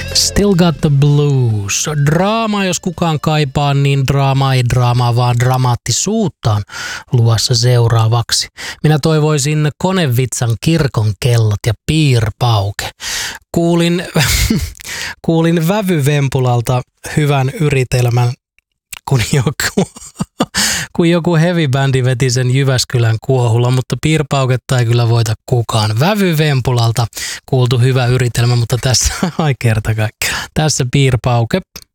Still got the blues. Draama, jos kukaan kaipaa, niin draama ei draamaa, vaan dramaattisuutta on luvassa seuraavaksi. Minä toivoisin Konevitsan kirkon kellot ja piirpauke. Kuulin Vävy-Vempulalta hyvän yritelmän, kun joku heavy-bändi veti sen Jyväskylän Kuohulla, mutta piirpauketta ei kyllä voita kukaan. Vävy-Vempulalta kuultu hyvä yritelmä, mutta tässä, ai kerta kaikkiaan, tässä piirpauke.